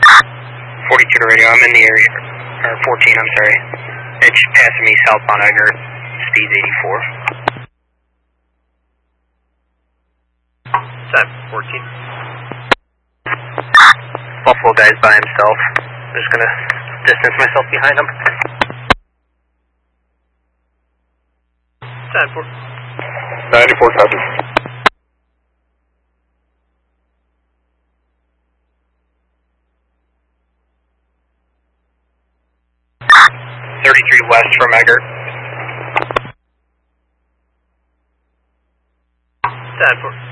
42 to radio, I'm in the area, or 14, I'm sorry. It's passing me southbound Eggert, speed 84. Set 14. Buffalo guy's by himself. I'm just gonna distance myself behind him. Set 4. 94 copy. West from Eggert. Set 4.